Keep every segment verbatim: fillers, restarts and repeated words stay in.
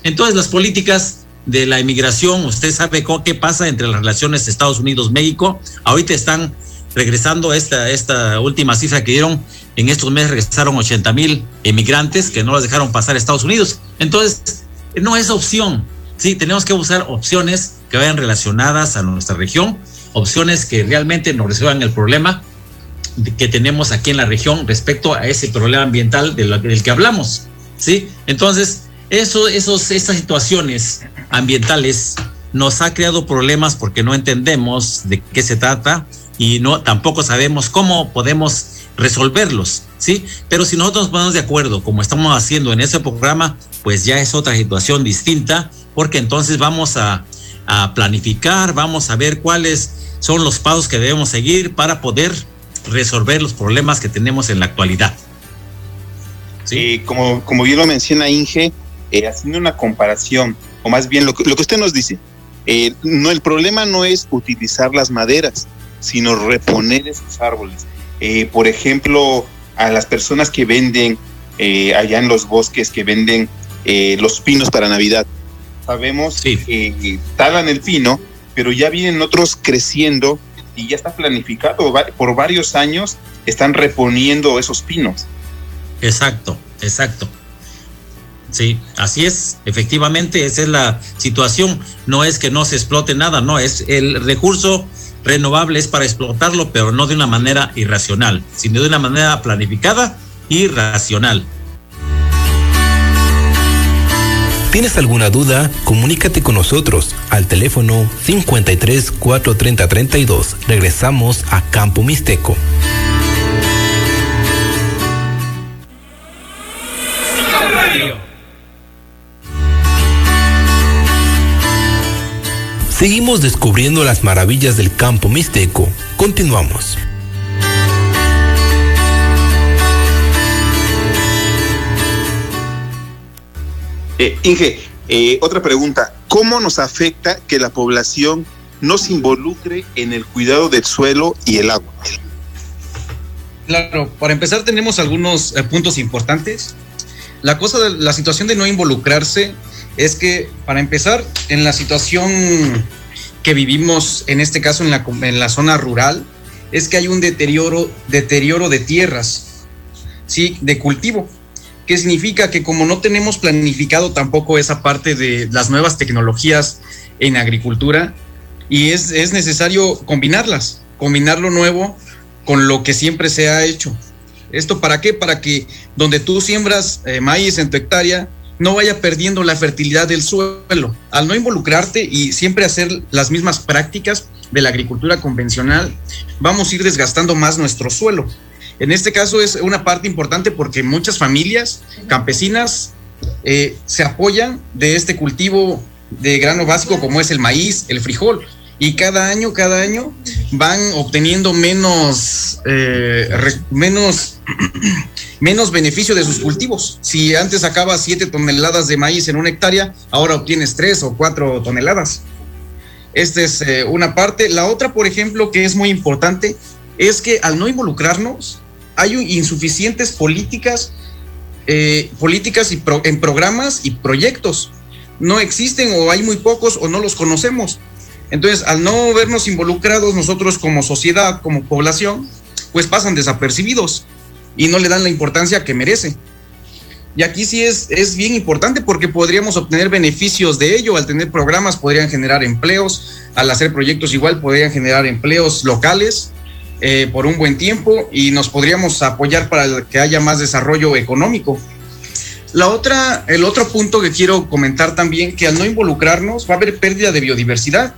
Entonces, las políticas de la inmigración, usted sabe cómo, qué pasa entre las relaciones Estados Unidos-México. Ahorita están regresando esta, esta última cifra que dieron, en estos meses regresaron ochenta mil inmigrantes que no los dejaron pasar a Estados Unidos. Entonces, no es opción. Sí, tenemos que buscar opciones que vayan relacionadas a nuestra región, opciones que realmente nos resuelvan el problema que tenemos aquí en la región respecto a ese problema ambiental del, del que hablamos, ¿sí? Entonces, eso, esos, esas situaciones ambientales nos ha creado problemas porque no entendemos de qué se trata y no tampoco sabemos cómo podemos resolverlos, ¿sí? Pero si nosotros nos ponemos de acuerdo, como estamos haciendo en ese programa, pues ya es otra situación distinta, porque entonces vamos a, a planificar, vamos a ver cuáles son los pasos que debemos seguir para poder resolver los problemas que tenemos en la actualidad. ¿Sí? Eh, como, como bien lo menciona Inge, eh, haciendo una comparación, o más bien lo que, lo que usted nos dice, eh, no, el problema no es utilizar las maderas, sino reponer esos árboles. Eh, por ejemplo, a las personas que venden eh, allá en los bosques, que venden eh, los pinos para Navidad, sabemos sí. que eh, talan el pino, pero ya vienen otros creciendo y ya está planificado, por varios años están reponiendo esos pinos. Exacto, exacto. Sí, así es, efectivamente, esa es la situación. No es que no se explote nada, no, es el recurso renovable es para explotarlo, pero no de una manera irracional, sino de una manera planificada y racional. ¿Tienes alguna duda? Comunícate con nosotros al teléfono cincuenta y tres, cuatrocientos treinta, treinta y dos. Regresamos a Campo Mixteco. Seguimos descubriendo las maravillas del Campo Mixteco. Continuamos. Eh, Inge, eh, otra pregunta. ¿Cómo nos afecta que la población no se involucre en el cuidado del suelo y el agua? Claro, para empezar tenemos algunos eh, puntos importantes. La cosa de la situación de no involucrarse es que, para empezar, en la situación que vivimos, en este caso en la, en la zona rural, es que hay un deterioro, deterioro de tierras, ¿sí? De cultivo. ¿Qué significa? Que como no tenemos planificado tampoco esa parte de las nuevas tecnologías en agricultura, y es, es necesario combinarlas, combinar lo nuevo con lo que siempre se ha hecho. ¿Esto para qué? Para que donde tú siembras eh, maíz en tu hectárea, no vaya perdiendo la fertilidad del suelo. Al no involucrarte y siempre hacer las mismas prácticas de la agricultura convencional, vamos a ir desgastando más nuestro suelo. En este caso es una parte importante porque muchas familias campesinas eh, se apoyan de este cultivo de grano básico como es el maíz, el frijol, y cada año, cada año van obteniendo menos, eh, re, menos, menos beneficio de sus cultivos. Si antes sacabas siete toneladas de maíz en una hectárea, ahora obtienes tres o cuatro toneladas. Esta es eh, una parte. La otra, por ejemplo, que es muy importante, es que al no involucrarnos, hay insuficientes políticas, eh, políticas y pro, en programas y proyectos. No existen o hay muy pocos o no los conocemos. Entonces, al no vernos involucrados nosotros como sociedad, como población, pues pasan desapercibidos y no le dan la importancia que merece. Y aquí sí es, es bien importante porque podríamos obtener beneficios de ello. Al tener programas podrían generar empleos, al hacer proyectos igual podrían generar empleos locales eh, por un buen tiempo y nos podríamos apoyar para que haya más desarrollo económico. La otra, el otro punto que quiero comentar también, que al no involucrarnos va a haber pérdida de biodiversidad,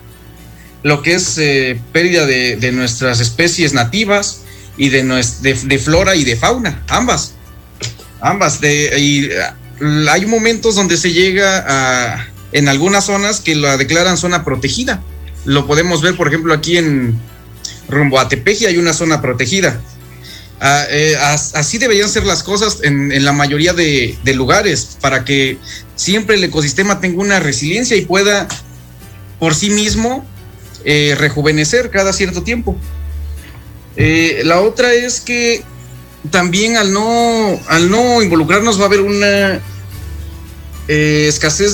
lo que es eh, pérdida de, de nuestras especies nativas y de, de, de flora y de fauna, ambas, ambas. De, y uh, hay momentos donde se llega a, en algunas zonas que la declaran zona protegida. Lo podemos ver, por ejemplo, aquí en rumbo a Tepeji hay una zona protegida. Uh, eh, as, así deberían ser las cosas en, en la mayoría de, de lugares, para que siempre el ecosistema tenga una resiliencia y pueda por sí mismo eh, rejuvenecer cada cierto tiempo. Eh, la otra es que también al no, al no involucrarnos va a haber una eh, escasez